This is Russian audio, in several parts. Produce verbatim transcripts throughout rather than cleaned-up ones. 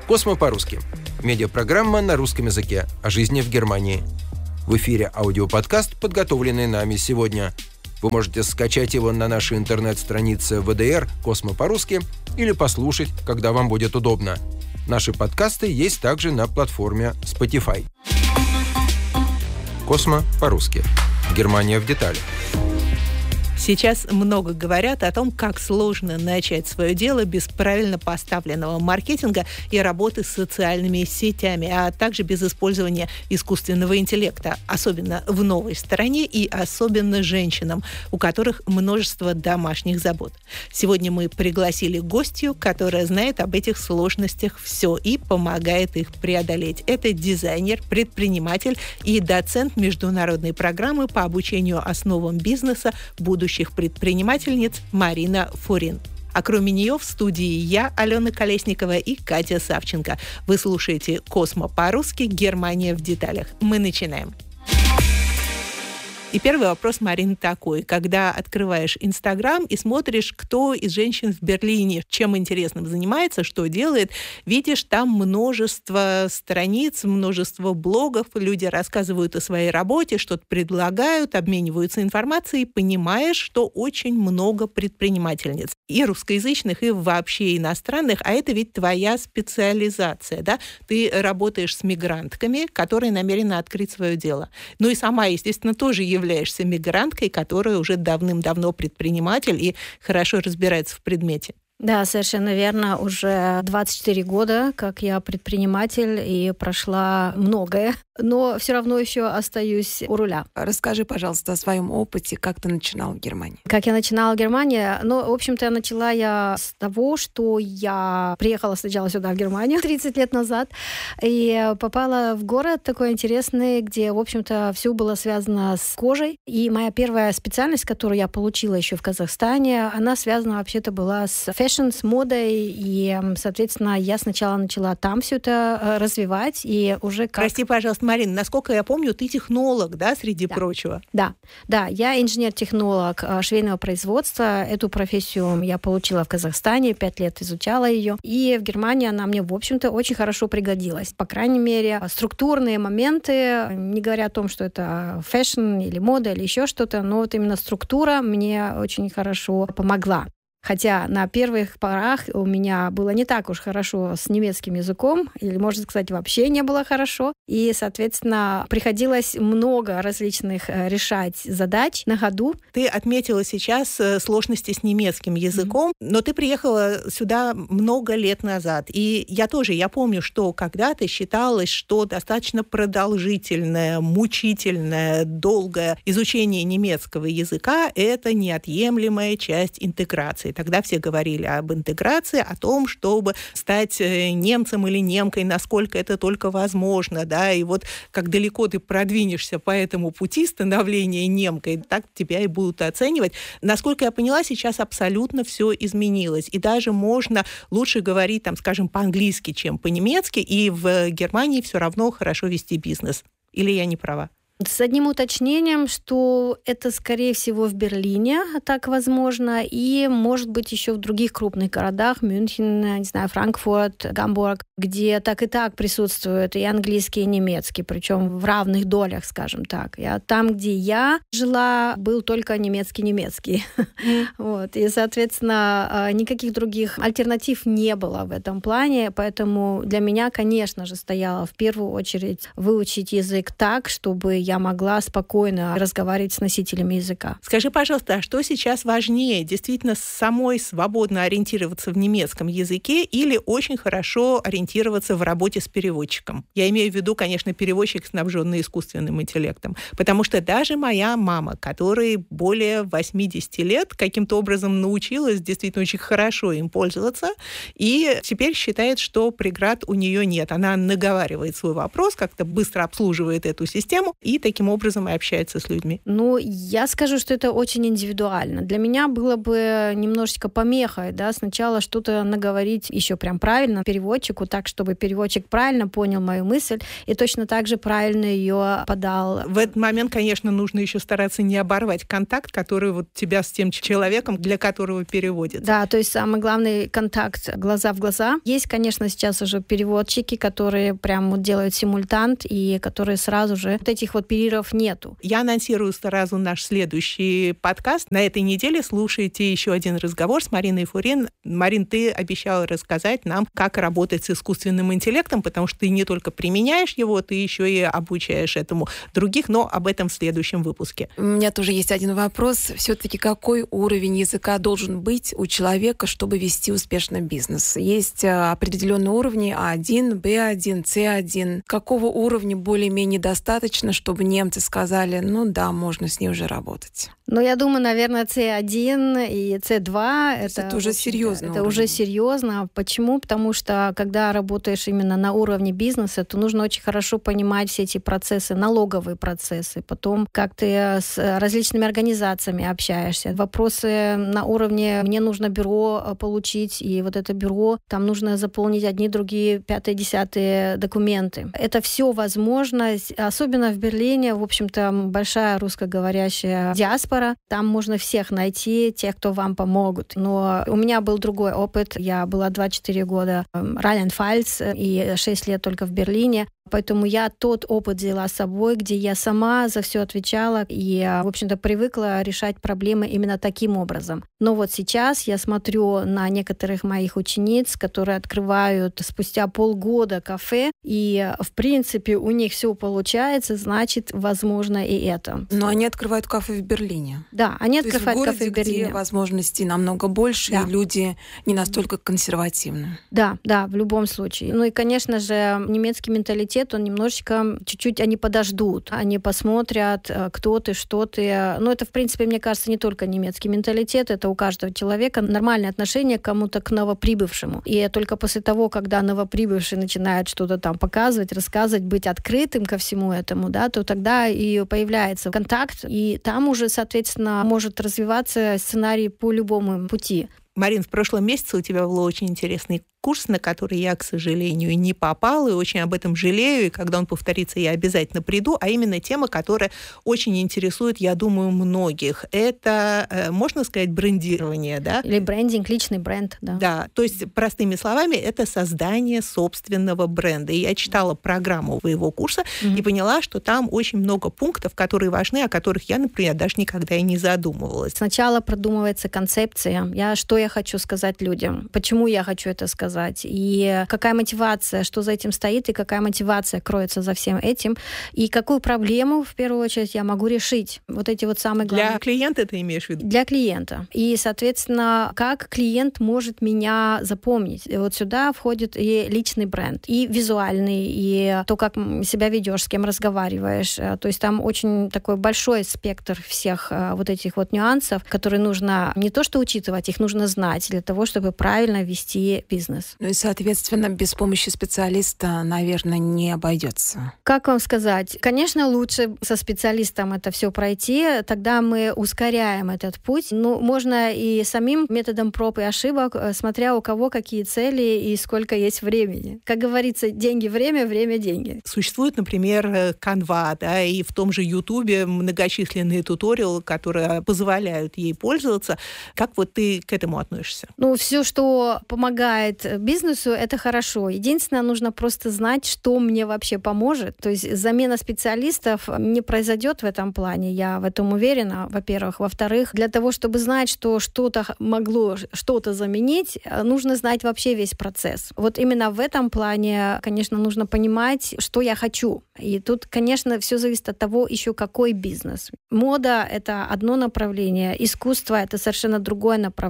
«Космо по-русски» – медиапрограмма на русском языке о жизни в Германии. В эфире аудиоподкаст, подготовленный нами сегодня. Вы можете скачать его на нашей интернет-странице вэ дэ эр «Космо по-русски» или послушать, когда вам будет удобно. Наши подкасты есть также на платформе Spotify. «Космо по-русски». Германия в деталях. Сейчас много говорят о том, как сложно начать свое дело без правильно поставленного маркетинга и работы с социальными сетями, а также без использования искусственного интеллекта, особенно в новой стране и особенно женщинам, у которых множество домашних забот. Сегодня мы пригласили гостью, которая знает об этих сложностях все и помогает их преодолеть. Это дизайнер, предприниматель и доцент международной программы по обучению основам бизнеса будущих предпринимательниц Марина Фурин. А кроме нее в студии я, Алена Колесникова и Катя Савченко. Вы слушаете «Космо по-русски. Германия в деталях». Мы начинаем. И первый вопрос, Марина, такой. Когда открываешь Инстаграм и смотришь, кто из женщин в Берлине чем интересным занимается, что делает, видишь там множество страниц, множество блогов, люди рассказывают о своей работе, что-то предлагают, обмениваются информацией, понимаешь, что очень много предпринимательниц. И русскоязычных, и вообще иностранных, а это ведь твоя специализация, да? Ты работаешь с мигрантками, которые намерены открыть свое дело. Ну и сама, естественно, тоже являешься являешься мигранткой, которая уже давным-давно предприниматель и хорошо разбирается в предмете. Да, совершенно верно. Уже двадцать четыре года, как я предприниматель, и прошла многое, но все равно еще остаюсь у руля. Расскажи, пожалуйста, о своем опыте, как ты начинала в Германии. Как я начинала в Германии? Ну, в общем-то, начала я с того, что я приехала сначала сюда, в Германию, тридцать лет назад, и попала в город такой интересный, где, в общем-то, все было связано с кожей. И моя первая специальность, которую я получила еще в Казахстане, она связана вообще-то была с фэшн, с модой, и, соответственно, я сначала начала там все это развивать, и уже как... Прости, пожалуйста, Марина, насколько я помню, ты технолог, да, среди да. прочего? Да, да, я инженер-технолог швейного производства. Эту профессию я получила в Казахстане, пять лет изучала ее, и в Германии она мне, в общем-то, очень хорошо пригодилась. По крайней мере, структурные моменты, не говоря о том, что это фэшн или мода или еще что-то, но вот именно структура мне очень хорошо помогла. Хотя на первых порах у меня было не так уж хорошо с немецким языком, или, можно сказать, вообще не было хорошо. И, соответственно, приходилось много различных решать задач на ходу. Ты отметила сейчас сложности с немецким языком, mm-hmm. но ты приехала сюда много лет назад. И я тоже, я помню, что когда-то считалось, что достаточно продолжительное, мучительное, долгое изучение немецкого языка – это неотъемлемая часть интеграции. Тогда все говорили об интеграции, о том, чтобы стать немцем или немкой, насколько это только возможно, да, и вот как далеко ты продвинешься по этому пути становления немкой, так тебя и будут оценивать. Насколько я поняла, сейчас абсолютно все изменилось, и даже можно лучше говорить, там, скажем, по-английски, чем по-немецки, и в Германии все равно хорошо вести бизнес. Или я не права? С одним уточнением, что это, скорее всего, в Берлине так возможно, и, может быть, еще в других крупных городах, Мюнхен, не знаю, Франкфурт, Гамбург, где так и так присутствуют и английский, и немецкий, причем в равных долях, скажем так. А там, где я жила, был только немецкий-немецкий. Mm. Вот. И, соответственно, никаких других альтернатив не было в этом плане, поэтому для меня, конечно же, стояло в первую очередь выучить язык так, чтобы я могла спокойно разговаривать с носителями языка. Скажи, пожалуйста, а что сейчас важнее? Действительно, самой свободно ориентироваться в немецком языке или очень хорошо ориентироваться в работе с переводчиком? Я имею в виду, конечно, переводчик, снабженный искусственным интеллектом. Потому что даже моя мама, которой более восемьдесят лет, каким-то образом научилась действительно очень хорошо им пользоваться, и теперь считает, что преград у нее нет. Она наговаривает свой вопрос, как-то быстро обслуживает эту систему и и таким образом и общается с людьми? Ну, я скажу, что это очень индивидуально. Для меня было бы немножечко помехой, да, сначала что-то наговорить еще прям правильно переводчику, так, чтобы переводчик правильно понял мою мысль и точно так же правильно ее подал. В этот момент, конечно, нужно еще стараться не оборвать контакт, который вот тебя с тем человеком, для которого переводится. Да, то есть самый главный контакт глаза в глаза. Есть, конечно, сейчас уже переводчики, которые прям вот делают симультант и которые сразу же... Вот этих вот перерывов нету. Я анонсирую сразу наш следующий подкаст. На этой неделе слушайте еще один разговор с Мариной Фурин. Марин, ты обещала рассказать нам, как работать с искусственным интеллектом, потому что ты не только применяешь его, ты еще и обучаешь этому других, но об этом в следующем выпуске. У меня тоже есть один вопрос. Все-таки какой уровень языка должен быть у человека, чтобы вести успешно бизнес? Есть определенные уровни А один, Бэ один, Цэ один. Какого уровня более-менее достаточно, чтобы немцы сказали, ну да, можно с ней уже работать? Ну, я думаю, наверное, Цэ один и Цэ два это, это уже серьезно. Это уже серьезно. Почему? Потому что когда работаешь именно на уровне бизнеса, то нужно очень хорошо понимать все эти процессы, налоговые процессы, потом как ты с различными организациями общаешься. Вопросы на уровне «мне нужно бюро получить», и вот это бюро, там нужно заполнить одни, другие, пятые, десятые документы. Это все возможно, особенно в Берлине, в общем-то, большая русскоговорящая диаспора. Там можно всех найти, тех, кто вам помогут. Но у меня был другой опыт. Я была двадцать четыре года в Райнланд-Пфальц и шесть лет только в Берлине. Поэтому я тот опыт взяла с собой, где я сама за все отвечала и, в общем-то, привыкла решать проблемы именно таким образом. Но вот сейчас я смотрю на некоторых моих учениц, которые открывают спустя полгода кафе, и, в принципе, у них все получается, значит, возможно и это. Но они открывают кафе в Берлине. Да, они То открывают есть в городе, кафе в Берлине. где возможностей намного больше, да. и люди не настолько консервативны. Да, да, в любом случае. Ну и, конечно же, немецкий менталитет, он немножечко, чуть-чуть они подождут, они посмотрят, кто ты, что ты. Ну, это, в принципе, мне кажется, не только немецкий менталитет, это у каждого человека нормальное отношение к кому-то, к новоприбывшему. И только после того, когда новоприбывший начинает что-то там показывать, рассказывать, быть открытым ко всему этому, да, то тогда и появляется контакт, и там уже, соответственно, может развиваться сценарий по любому пути. Марин, в прошлом месяце у тебя был очень интересный курс, на который я, к сожалению, не попала, и очень об этом жалею, и когда он повторится, я обязательно приду, а именно тема, которая очень интересует, я думаю, многих. Это, можно сказать, брендирование, да? Или брендинг, личный бренд, да. Да, то есть, простыми словами, это создание собственного бренда. И я читала программу твоего курса mm-hmm. и поняла, что там очень много пунктов, которые важны, о которых я, например, даже никогда и не задумывалась. Сначала продумывается концепция. Я, что я хочу сказать людям, почему я хочу это сказать, и какая мотивация, что за этим стоит, и какая мотивация кроется за всем этим, и какую проблему, в первую очередь, я могу решить. Вот эти вот самые главные... Для клиента ты имеешь в виду? Для клиента. И, соответственно, как клиент может меня запомнить. И вот сюда входит и личный бренд, и визуальный, и то, как себя ведешь, с кем разговариваешь. То есть там очень такой большой спектр всех вот этих вот нюансов, которые нужно не то что учитывать, их нужно знать для того, чтобы правильно вести бизнес. Ну и, соответственно, без помощи специалиста, наверное, не обойдется. Как вам сказать? Конечно, лучше со специалистом это все пройти, тогда мы ускоряем этот путь. Ну, можно и самим методом проб и ошибок, смотря у кого какие цели и сколько есть времени. Как говорится, деньги, время, время, деньги. Существует, например, Canva, да, и в том же Ютубе многочисленные туториалы, которые позволяют ей пользоваться. Как вот ты к этому относишься? Ну, все, что помогает бизнесу, это хорошо. Единственное, нужно просто знать, что мне вообще поможет. То есть замена специалистов не произойдет в этом плане. Я в этом уверена, во-первых. Во-вторых, для того, чтобы знать, что что-то могло что-то заменить, нужно знать вообще весь процесс. Вот именно в этом плане, конечно, нужно понимать, что я хочу. И тут, конечно, все зависит от того, еще какой бизнес. Мода — это одно направление, искусство — это совершенно другое направление,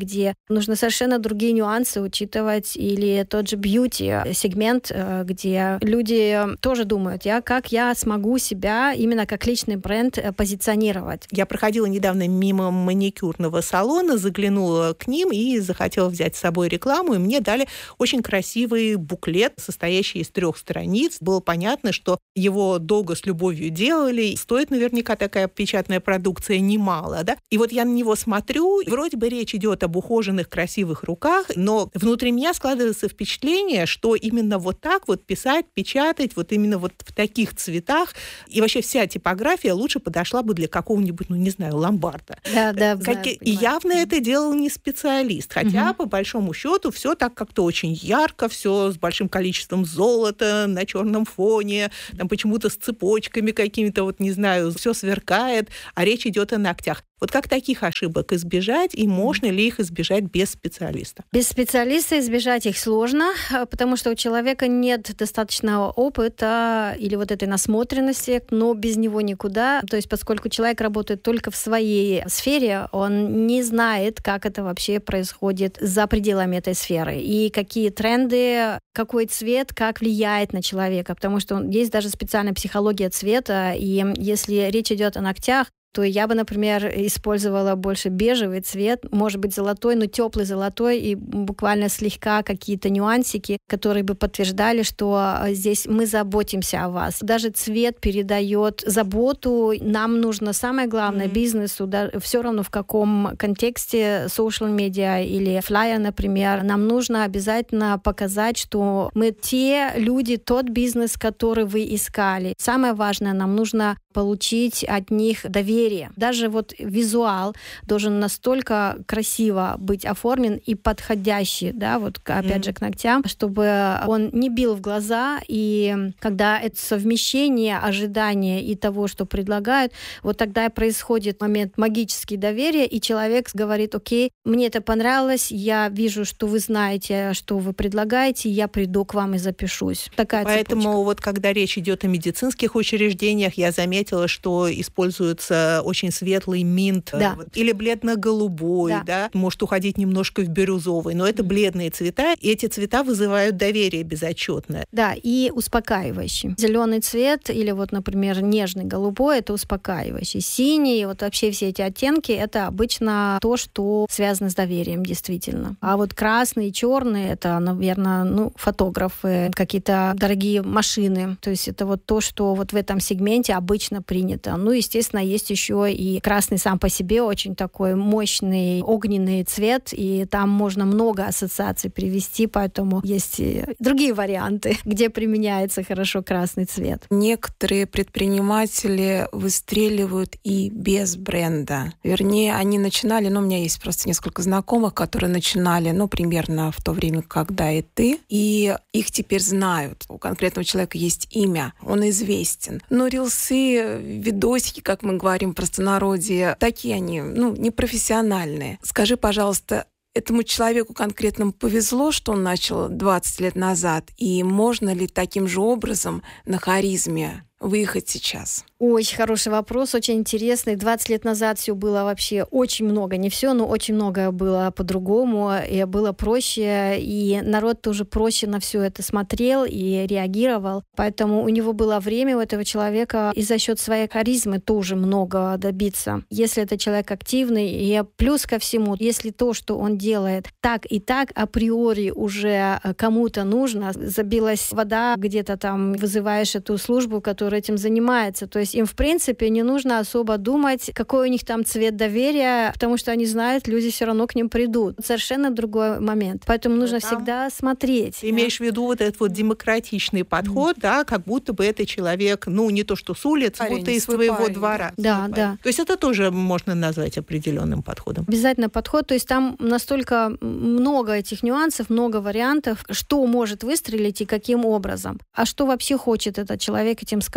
где нужно совершенно другие нюансы учитывать, или тот же бьюти-сегмент, где люди тоже думают, я, как я смогу себя именно как личный бренд позиционировать. Я проходила недавно мимо маникюрного салона, заглянула к ним и захотела взять с собой рекламу, и мне дали очень красивый буклет, состоящий из трех страниц. Было понятно, что его долго с любовью делали. Стоит наверняка такая печатная продукция немало, да? И вот я на него смотрю, и вроде бы речь идет об ухоженных, красивых руках, но внутри меня складывается впечатление, что именно вот так вот писать, печатать, вот именно вот в таких цветах, и вообще вся типография лучше подошла бы для какого-нибудь, ну, не знаю, ломбарда. Да, да, как... знаю, И явно это делал не специалист, хотя, угу. по большому счету, все так как-то очень ярко, все с большим количеством золота на черном фоне, там почему-то с цепочками какими-то, вот не знаю, все сверкает, а речь идет о ногтях. Вот как таких ошибок избежать, и можно ли их избежать без специалиста? Без специалиста избежать их сложно, потому что у человека нет достаточного опыта или вот этой насмотренности, но без него никуда. То есть поскольку человек работает только в своей сфере, он не знает, как это вообще происходит за пределами этой сферы, и какие тренды, какой цвет, как влияет на человека, потому что есть даже специальная психология цвета, и если речь идет о ногтях, то я бы, например, использовала больше бежевый цвет, может быть, золотой, но теплый золотой, и буквально слегка какие-то нюансики, которые бы подтверждали, что здесь мы заботимся о вас. Даже цвет передает заботу. Нам нужно, самое главное, mm-hmm. бизнесу, да, все равно в каком контексте, social media или флайер, например, нам нужно обязательно показать, что мы те люди, тот бизнес, который вы искали. Самое важное, нам нужно получить от них доверие. Даже вот визуал должен настолько красиво быть оформлен и подходящий, да, вот опять mm-hmm. же к ногтям, чтобы он не бил в глаза, и когда это совмещение ожидания и того, что предлагают, вот тогда и происходит момент магического доверия, и человек говорит, окей, мне это понравилось, я вижу, что вы знаете, что вы предлагаете, я приду к вам и запишусь. Такая Поэтому цепочка. Вот когда речь идет о медицинских учреждениях, я заметила, что используется очень светлый минт, да. или бледно-голубой, да. да, может уходить немножко в бирюзовый, но это бледные цвета, и эти цвета вызывают доверие безотчетное. Да, и успокаивающий. Зеленый цвет или вот, например, нежный голубой — это успокаивающий. Синий, вот вообще все эти оттенки — это обычно то, что связано с доверием, действительно. А вот красный и черный — это, наверное, ну, фотографы, какие-то дорогие машины. То есть это вот то, что вот в этом сегменте обычно принято. Ну, естественно, есть еще и красный сам по себе очень такой мощный огненный цвет, и там можно много ассоциаций привести, поэтому есть и другие варианты, где применяется хорошо красный цвет. Некоторые предприниматели выстреливают и без бренда. Вернее, они начинали, ну, у меня есть просто несколько знакомых, которые начинали, ну, примерно в то время, когда и ты, и их теперь знают. У конкретного человека есть имя, он известен. Но рилсы, видосики, как мы говорим в простонародье, такие они, ну, непрофессиональные. Скажи, пожалуйста, этому человеку конкретному повезло, что он начал двадцать лет назад, и можно ли таким же образом на харизме выехать сейчас? Очень хороший вопрос, очень интересный. двадцать лет назад все было вообще очень много, не все, но очень многое было по-другому, и было проще, и народ тоже проще на все это смотрел и реагировал. Поэтому у него было время, у этого человека, и за счет своей харизмы тоже много добиться. Если это человек активный, и плюс ко всему, если то, что он делает так и так, априори уже кому-то нужно, забилась вода, где-то там вызываешь эту службу, которая этим занимается. То есть им, в принципе, не нужно особо думать, какой у них там цвет доверия, потому что они знают, люди все равно к ним придут. Совершенно другой момент. Поэтому нужно там всегда смотреть. Ты имеешь в виду вот этот вот демократичный подход, mm. да, как будто бы это человек, ну, не то что с улицы, парень, будто из твоего парень. двора. Да, да. То есть это тоже можно назвать определенным подходом. Обязательно подход. То есть там настолько много этих нюансов, много вариантов, что может выстрелить и каким образом. А что вообще хочет этот человек этим сказать?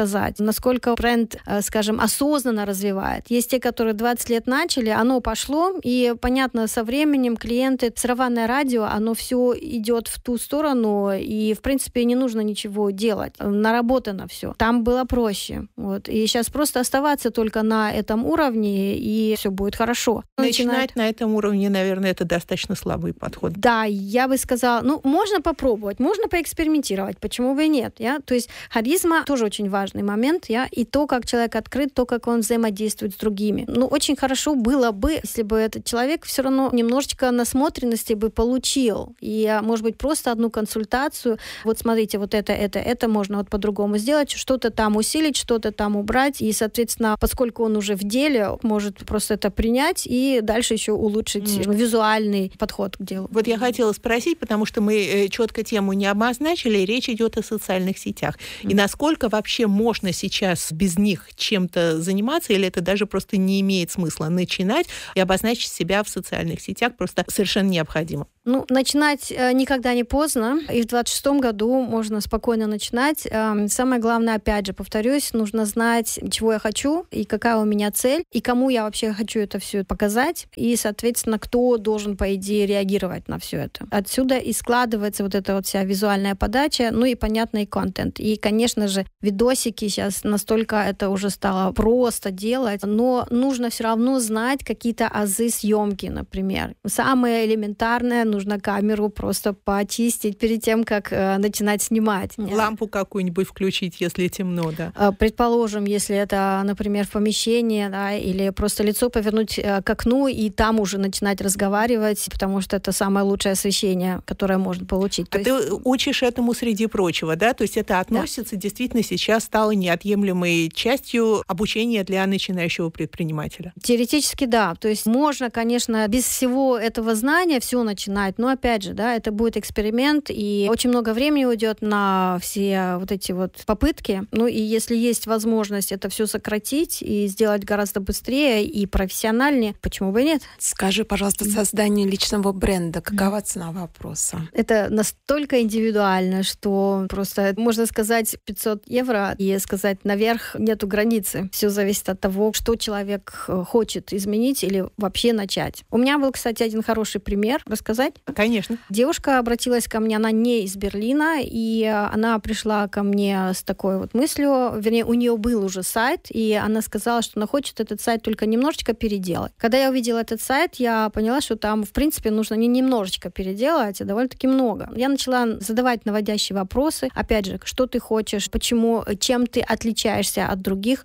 сказать, насколько бренд, скажем, осознанно развивает. Есть те, которые двадцать лет начали, оно пошло, и, понятно, со временем клиенты, сарафанное радио, оно все идет в ту сторону, и, в принципе, не нужно ничего делать. Наработано все. Там было проще. Вот. И сейчас просто оставаться только на этом уровне, и все будет хорошо. Начинать Начинать на этом уровне, наверное, это достаточно слабый подход. Да, я бы сказала, ну, можно попробовать, можно поэкспериментировать, почему бы и нет, я? То есть харизма тоже очень важный момент, я? И то, как человек открыт, то, как он взаимодействует с другими. Ну, очень хорошо было бы, если бы этот человек все равно немножечко насмотренности бы получил, и, может быть, просто одну консультацию, вот смотрите, вот это, это, это можно вот по-другому сделать, что-то там усилить, что-то там убрать, и, соответственно, поскольку он уже в деле, может просто это принять и дальше еще улучшить mm. визуальный подход к делу. Вот я хотела спросить, потому что мы четко тему не обозначили, речь идет о социальных сетях. Mm. И насколько вообще можно сейчас без них чем-то заниматься, или это даже просто не имеет смысла начинать и обозначить себя в социальных сетях просто совершенно необходимо? Ну, начинать э, никогда не поздно, и в двадцать шестом году можно спокойно начинать. Э, самое главное, опять же, повторюсь, нужно знать, чего я хочу, и какая у меня цель, и кому я вообще хочу это все показать, и, соответственно, кто должен, по идее, реагировать на все это. Отсюда и складывается вот эта вот вся визуальная подача, ну и, понятно, и контент. И, конечно же, видосики сейчас настолько это уже стало просто делать, но нужно все равно знать какие-то азы съемки, например. Самое элементарное, нужно камеру просто почистить перед тем, как э, начинать снимать. Лампу какую-нибудь включить, если темно, да? Предположим, если это, например, в помещении, да, или просто лицо повернуть э, к окну и там уже начинать разговаривать, потому что это самое лучшее освещение, которое можно получить. А То ты есть... учишь этому среди прочего, да? То есть это относится, да. Действительно сейчас стало неотъемлемой частью обучения для начинающего предпринимателя? Теоретически, да. То есть можно, конечно, без всего этого знания все начинать, но опять же, да, это будет эксперимент, и очень много времени уйдет на все вот эти вот попытки. Ну и если есть возможность это все сократить и сделать гораздо быстрее и профессиональнее, почему бы и нет? Скажи, пожалуйста, создание личного бренда, какова цена вопроса? Это настолько индивидуально, что просто можно сказать пятьсот евро и сказать наверх нету границы. Все зависит от того, что человек хочет изменить или вообще начать. У меня был, кстати, один хороший пример. Рассказать? Конечно. Девушка обратилась ко мне, она не из Берлина, и она пришла ко мне с такой вот мыслью, вернее, у нее был уже сайт, и она сказала, что она хочет этот сайт только немножечко переделать. Когда я увидела этот сайт, я поняла, что там, в принципе, нужно не немножечко переделать, а довольно-таки много. Я начала задавать наводящие вопросы. Опять же, что ты хочешь, почему, чем ты отличаешься от других,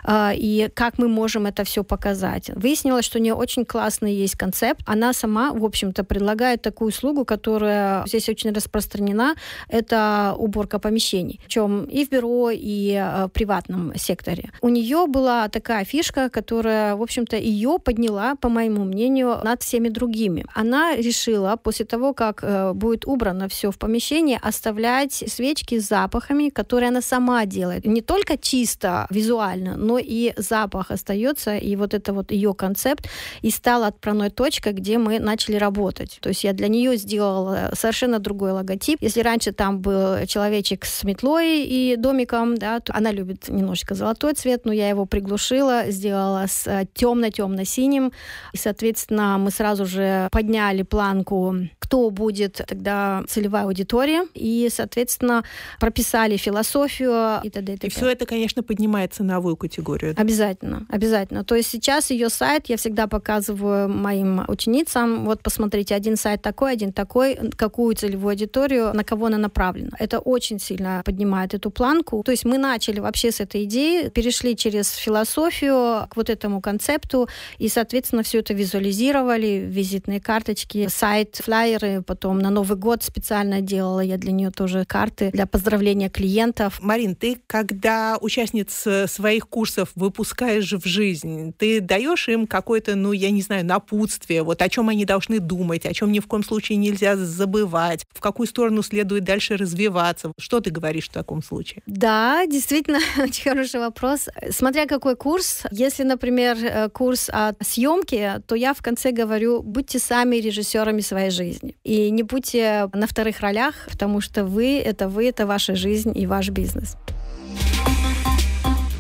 и как мы можем это все показать. Выяснилось, что у нее очень классный есть концепт. Она сама, в общем-то, предлагает такую услугу, которая здесь очень распространена, это уборка помещений. Причем и в бюро, и в приватном секторе. У нее была такая фишка, которая, в общем-то, ее подняла, по моему мнению, над всеми другими. Она решила, после того, как будет убрано все в помещении, оставлять свечки с запахами, которые она сама делает. Не только чисто визуально, но и запах остается, и вот это вот ее концепт и стала отправной точкой, где мы начали работать. То есть я для нее сделала совершенно другой логотип. Если раньше там был человечек с метлой и домиком, да, то она любит немножечко золотой цвет, но я его приглушила, сделала с темно-темно-синим. И, соответственно, мы сразу же подняли планку, кто будет тогда целевая аудитория, и, соответственно, прописали философию и т.д. и т.п. И все это, конечно, поднимает ценовую категорию. Обязательно, обязательно. То есть сейчас ее сайт я всегда показываю моим ученицам. Вот посмотрите, один сайт такой, один такой, какую целевую аудиторию, на кого она направлена. Это очень сильно поднимает эту планку. То есть мы начали вообще с этой идеи, перешли через философию к вот этому концепту, и, соответственно, все это визуализировали, визитные карточки, сайт, флайеры, потом на Новый год специально делала я для нее тоже карты для поздравления клиентов. Марин, ты, когда участниц своих курсов выпускаешь в жизнь, ты даешь им какое-то, ну, я не знаю, напутствие, вот о чем они должны думать, о чем ни в коем случае нельзя забывать, в какую сторону следует дальше развиваться. Что ты говоришь в таком случае? Да, действительно, очень хороший вопрос. Смотря какой курс. Если, например, курс о съемке, то я в конце говорю, будьте сами режиссерами своей жизни. И не будьте на вторых ролях, потому что вы — это вы, это ваша жизнь и ваш бизнес.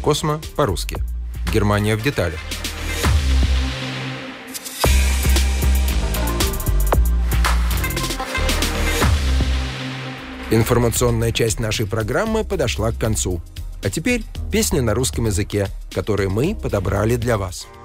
Космо по-русски. Германия в деталях. Информационная часть нашей программы подошла к концу. А теперь песни на русском языке, которые мы подобрали для вас.